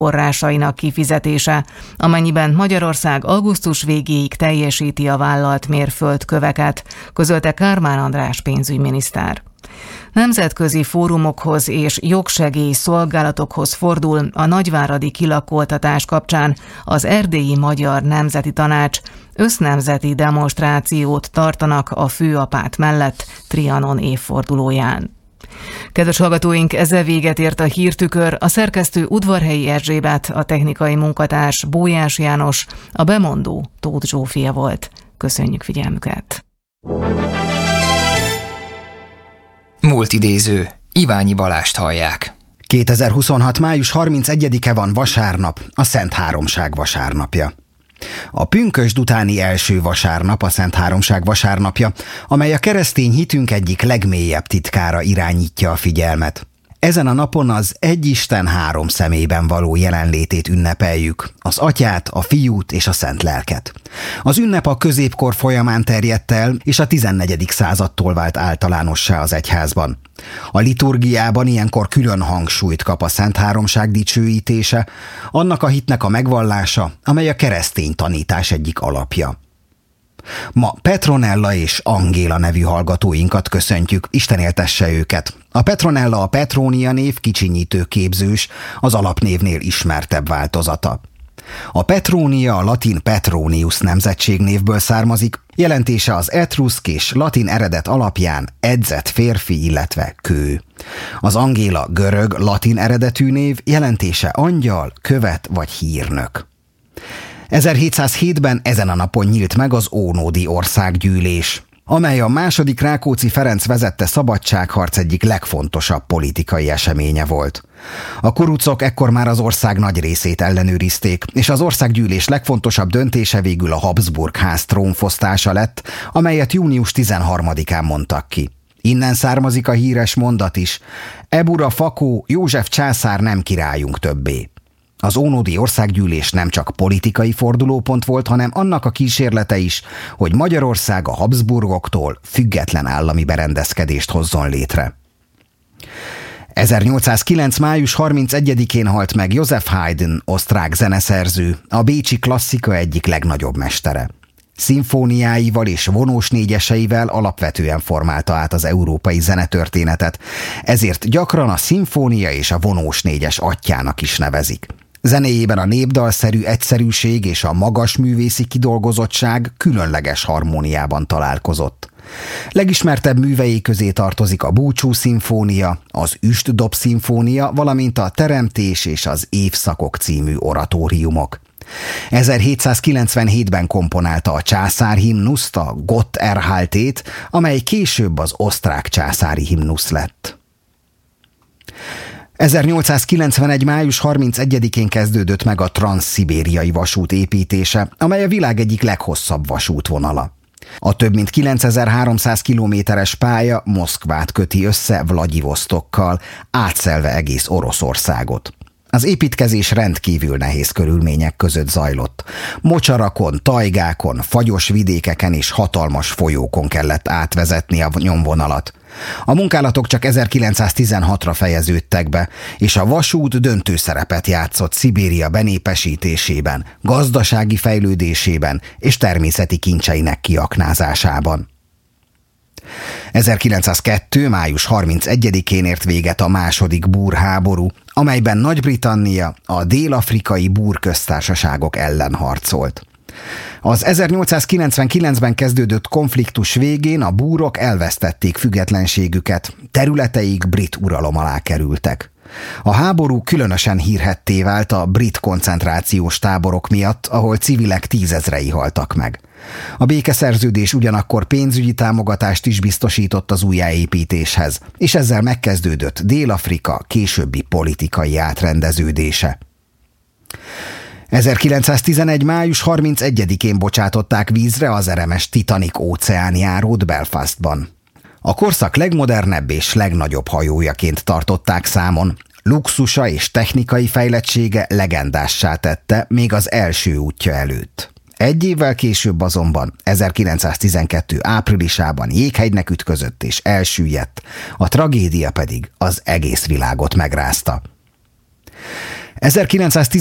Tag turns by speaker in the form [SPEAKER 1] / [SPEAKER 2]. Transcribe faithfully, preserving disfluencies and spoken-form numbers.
[SPEAKER 1] forrásainak kifizetése, amennyiben Magyarország augusztus végéig teljesíti a vállalt mérföldköveket, közölte Kármán András pénzügyminiszter. Nemzetközi fórumokhoz és jogsegély szolgálatokhoz fordul a nagyváradi kilakoltatás kapcsán az Erdélyi Magyar Nemzeti Tanács. Össznemzeti demonstrációt tartanak a főapát mellett Trianon évfordulóján. Kedves hallgatóink, ezzel véget ért a Hírtükör, a szerkesztő Udvarhelyi Erzsébet, a technikai munkatárs Bójás János, a bemondó Tóth Zsófia volt. Köszönjük figyelmüket!
[SPEAKER 2] Múlt idéző. Iványi Balást hallják.
[SPEAKER 3] kétezer-huszonhat. május harmincegyedike van vasárnap, a Szent Háromság vasárnapja. A pünkösd utáni első vasárnap a Szent Háromság vasárnapja, amely a keresztény hitünk egyik legmélyebb titkára irányítja a figyelmet. Ezen a napon az egy Isten három személyben való jelenlétét ünnepeljük, az Atyát, a Fiút és a Szent Lelket. Az ünnep a középkor folyamán terjedt el, és a tizennegyedik századtól vált általánossá az egyházban. A liturgiában ilyenkor külön hangsúlyt kap a Szent Háromság dicsőítése, annak a hitnek a megvallása, amely a keresztény tanítás egyik alapja. Ma Petronella és Angéla nevű hallgatóinkat köszöntjük, Isten éltesse őket. A Petronella a Petrónia név kicsinyítő képzős, az alapnévnél ismertebb változata. A Petrónia a latin Petronius nemzetségnévből származik, jelentése az etruszk és latin eredet alapján edzett férfi, illetve kő. Az Angéla görög latin eredetű név, jelentése angyal, követ vagy hírnök. ezerhétszázhétben ezen a napon nyílt meg az Ónódi Országgyűlés, amely a második Rákóczi Ferenc vezette szabadságharc egyik legfontosabb politikai eseménye volt. A kurucok ekkor már az ország nagy részét ellenőrizték, és az országgyűlés legfontosabb döntése végül a Habsburg ház trónfosztása lett, amelyet június tizenharmadikán mondtak ki. Innen származik a híres mondat is: Ebura fakó, József császár nem királyunk többé. Az Ónódi Országgyűlés nem csak politikai fordulópont volt, hanem annak a kísérlete is, hogy Magyarország a Habsburgoktól független állami berendezkedést hozzon létre. ezernyolcszázkilenc. május harmincegyedikén halt meg Joseph Haydn, osztrák zeneszerző, a bécsi klasszika egyik legnagyobb mestere. Szimfóniáival és vonós négyeseivel alapvetően formálta át az európai zenetörténetet, ezért gyakran a szimfónia és a vonós négyes atyjának is nevezik. Zenéjében a népdalszerű egyszerűség és a magas művészi kidolgozottság különleges harmóniában találkozott. Legismertebb művei közé tartozik a Búcsú szimfónia, az Üstdob szimfónia, valamint a Teremtés és az Évszakok című oratóriumok. ezerhétszázkilencvenhétben komponálta a császár himnuszt, a Gott erhaltét, amely később az osztrák császári himnusz lett. ezernyolcszázkilencvenegy. május harmincegyedikén kezdődött meg a transzszibériai vasút építése, amely a világ egyik leghosszabb vasútvonala. A több mint kilencezer-háromszáz kilométeres pálya Moszkvát köti össze Vlagyivosztokkal, átszelve egész Oroszországot. Az építkezés rendkívül nehéz körülmények között zajlott. Mocsarakon, tajgákon, fagyos vidékeken és hatalmas folyókon kellett átvezetni a nyomvonalat. A munkálatok csak ezerkilencszáztizenhatra fejeződtek be, és a vasút döntő szerepet játszott Szibéria benépesítésében, gazdasági fejlődésében és természeti kincseinek kiaknázásában. ezerkilencszázkettő. május harmincegyedikén ért véget a második búrháború, amelyben Nagy-Britannia a dél-afrikai búrköztársaságok ellen harcolt. Az ezernyolcszázkilencvenkilencben kezdődött konfliktus végén a búrok elvesztették függetlenségüket, területeik brit uralom alá kerültek. A háború különösen hírhedté vált a brit koncentrációs táborok miatt, ahol civilek tízezrei haltak meg. A békeszerződés ugyanakkor pénzügyi támogatást is biztosított az újjáépítéshez, és ezzel megkezdődött Dél-Afrika későbbi politikai átrendeződése. ezerkilencszáztizenegy. május harmincegyedikén bocsátották vízre az eremes Titanic óceánjárót Belfastban. A korszak legmodernebb és legnagyobb hajójaként tartották számon. Luxusa és technikai fejlettsége legendássá tette még az első útja előtt. Egy évvel később azonban, ezerkilencszáztizenkettő. áprilisában jéghegynek ütközött és elsüllyedt, a tragédia pedig az egész világot megrázta. ezerkilencszáztizenkilencben